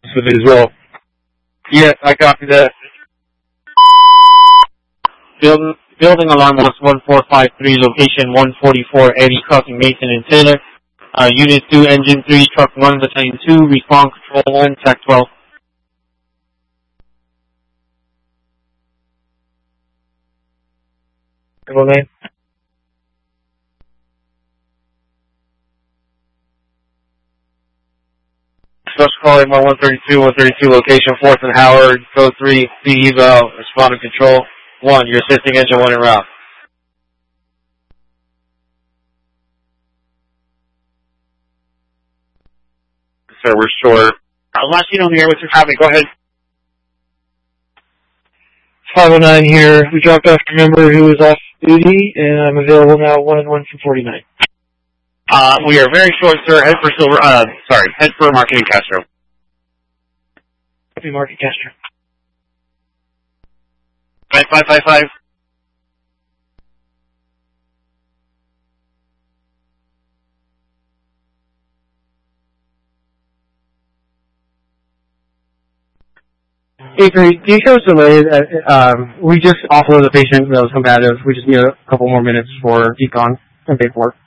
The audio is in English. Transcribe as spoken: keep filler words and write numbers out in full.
with it as well. Yes, I copy that. Building, building alarm was one four five three, location one forty-four, Eddie crossing Mason and Taylor. Uh, Unit two, Engine three, Truck one, Battalion two, Respond Control one, T A C twelve. Double nine. Special call one one thirty-two, one thirty-two, location fourth and Howard, code three, C eval, Respond and Control one, you're assisting Engine one en route. Sir, we're short. Uh, last you on the air with your traffic, go ahead. five oh nine here. We dropped off a member who was off duty, and I'm available now at one and one from forty-nine. Uh, we are very short, sir. Head for Silver, uh, sorry, head for Marketing Castro. Happy Market Castro. five five five five. Hey, great. The show is delayed. Uh, um, we just offloaded the patient that was combative. We just need a couple more minutes for decon and paperwork.